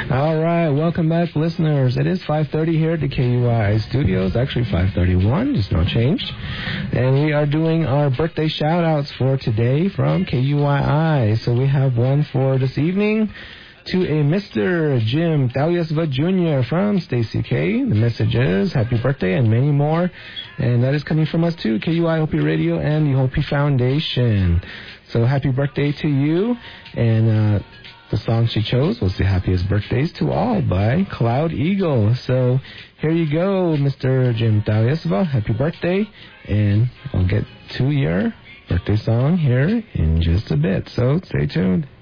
All right, welcome back, listeners. It is 5:30 here at the KUI studios. Actually, 5:31, just not changed. And we are doing our birthday shout-outs for today from KUII. So we have one for this evening to a Mr. Jim Tauyasva Jr. from Stacy K. The message is happy birthday and many more. And that is coming from us too, KUI Hopi Radio and the Hopi Foundation. So happy birthday to you. And the song she chose was The Happiest Birthdays to All by Cloud Eagle. So here you go, Mr. Jim Tauyasva. Happy birthday. And I'll get to your birthday song here in just a bit. So stay tuned.